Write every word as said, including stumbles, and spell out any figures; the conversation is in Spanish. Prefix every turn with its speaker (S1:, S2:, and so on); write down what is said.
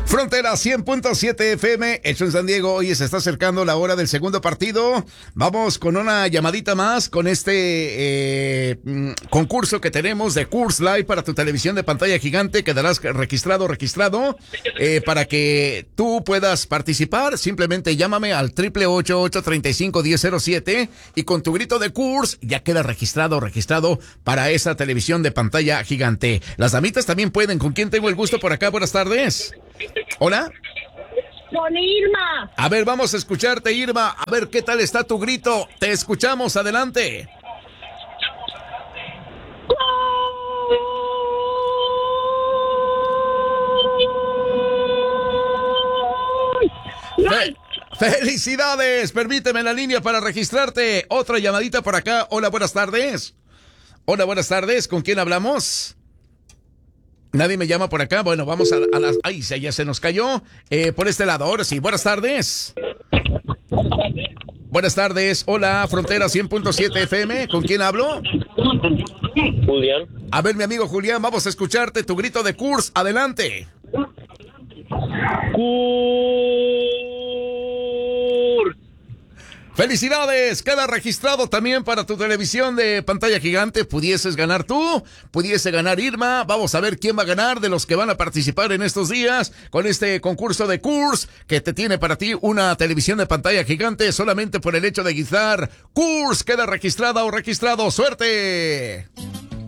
S1: Frontera cien punto siete F M, hecho en San Diego. Hoy se está acercando la hora del segundo partido. Vamos con una llamadita más con este eh, concurso que tenemos de Coors Live para tu televisión de pantalla gigante. Quedarás registrado, registrado eh, para que tú puedas participar. Simplemente llámame al triple ocho ocho treinta y cinco diez cero siete y con tu grito de Coors ya queda registrado, registrado para esa televisión de pantalla gigante. Las damitas también pueden. ¿Con quién tengo el gusto por acá? Buenas tardes. Hola.
S2: Con Irma.
S1: A ver, vamos a escucharte, Irma. A ver, ¿qué tal está tu grito? Te escuchamos, adelante. Fe- ¡Felicidades! Permíteme la línea para registrarte. Otra llamadita por acá. Hola, buenas tardes. Hola, buenas tardes. ¿Con quién hablamos? Nadie me llama por acá. Bueno, vamos a, a las... Ay, ya se nos cayó. Eh, por este lado, ahora sí. Buenas tardes. Buenas tardes. Hola, Frontera cien punto siete F M. ¿Con quién hablo?
S3: Julián.
S1: A ver, mi amigo Julián, vamos a escucharte tu grito de Coors. Adelante.
S3: Coors.
S1: ¡Felicidades! Queda registrado también para tu televisión de pantalla gigante. Pudieses ganar tú, pudiese ganar Irma. Vamos a ver quién va a ganar de los que van a participar en estos días con este concurso de Coors que te tiene para ti una televisión de pantalla gigante solamente por el hecho de guisar. Coors queda registrada o registrado. ¡Suerte!